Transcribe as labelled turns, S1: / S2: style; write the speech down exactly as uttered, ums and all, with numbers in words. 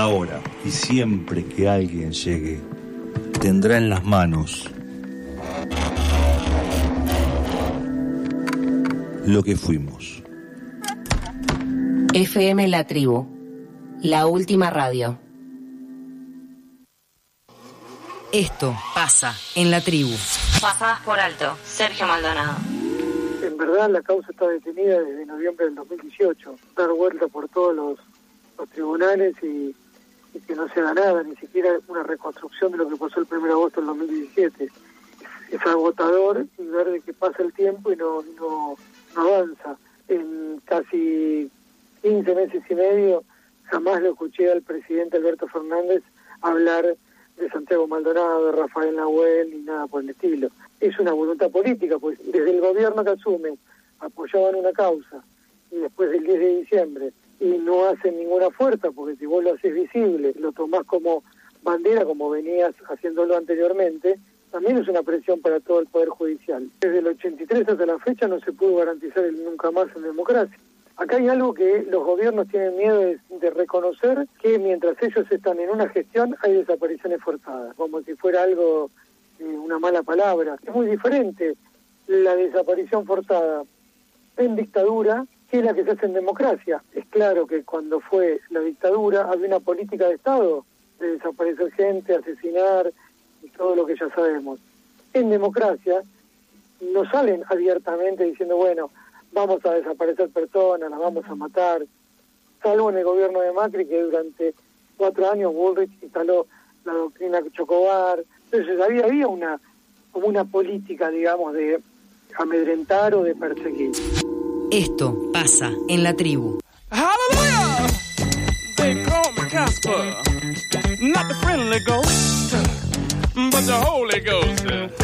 S1: Ahora y siempre que alguien llegue, tendrá en las manos lo que fuimos.
S2: F M La Tribu, la última radio.
S3: Esto pasa en La Tribu.
S2: Pasadas por alto, Sergio Maldonado.
S4: En verdad la causa está detenida desde noviembre del dos mil dieciocho. Dar vuelta por todos los, los tribunales y, y que no se haga nada, ni siquiera una reconstrucción de lo que pasó el primero de agosto del dos mil diecisiete. Es, es agotador y ver de que pasa el tiempo y no, no, no avanza. En casi quince meses y medio jamás lo escuché al presidente Alberto Fernández hablar de Santiago Maldonado, de Rafael Nahuel, ni nada por el estilo. Es una voluntad política, pues desde el gobierno que asume apoyaban una causa y después del diez de diciembre y no hacen ninguna fuerza, porque si vos lo haces visible, lo tomás como bandera, como venías haciéndolo anteriormente, también es una presión para todo el Poder Judicial. Desde el ochenta y tres hasta la fecha no se pudo garantizar el nunca más en democracia. Acá hay algo que los gobiernos tienen miedo de, de reconocer, que mientras ellos están en una gestión hay desapariciones forzadas, como si fuera algo, eh, una mala palabra. Es muy diferente la desaparición forzada en dictadura que la que se hace en democracia. Es claro que cuando fue la dictadura había una política de Estado de desaparecer gente, asesinar y todo lo que ya sabemos. En democracia no salen abiertamente diciendo, bueno, vamos a desaparecer personas, las vamos a matar, salvo en el gobierno de Macri, que durante cuatro años Bullrich instaló la doctrina Chocobar. Entonces había, había una, como una política, digamos, de amedrentar o de perseguir.
S3: Esto pasa en La Tribu.
S5: Hallelujah! They call me Casper, not the friendly ghost, but the Holy Ghost.